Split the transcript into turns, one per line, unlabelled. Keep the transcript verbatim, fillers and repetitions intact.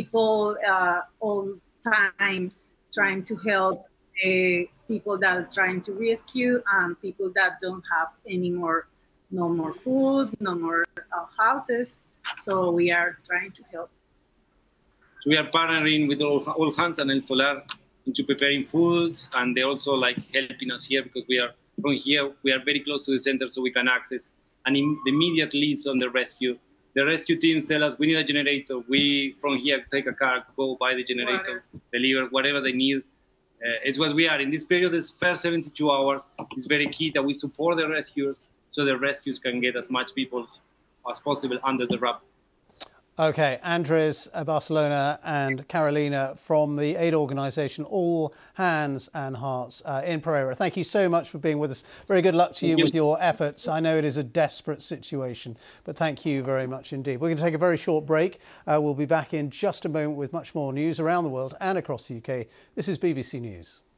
people uh, all time trying to help uh, people that are trying to rescue and people that don't have any more, no more food, no more uh, houses. So we are trying to help.
So we are partnering with all, all hands and El Solar into preparing foods, and they're also like helping us here because we are from here. We are very close to the center, so we can access and in the immediate leads on the rescue. The rescue teams tell us we need a generator. We from here take a car, go buy the generator, Water. deliver whatever they need. Uh, it's what we are in this period. This first seventy-two hours is very key that we support the rescuers so the rescues can get as much people as possible under the wrap.
Okay, Andres, Barcelona and Carolina from the aid organisation All Hands and Hearts uh, in Pereira. Thank you so much for being with us. Very good luck to you, you with your efforts. I know it is a desperate situation, but thank you very much indeed. We're going to take a very short break. Uh, we'll be back in just a moment with much more news around the world and across the U K. This is B B C News.